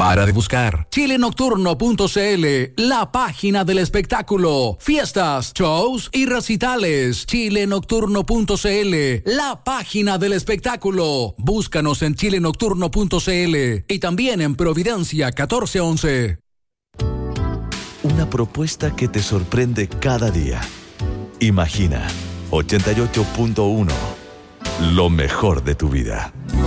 para de buscar. Chilenocturno.cl, la página del espectáculo. Fiestas, shows y recitales. Chilenocturno.cl, la página del espectáculo. Búscanos en chilenocturno.cl y también en Providencia 1411. Una propuesta que te sorprende cada día. Imagina 88.1, lo mejor de tu vida.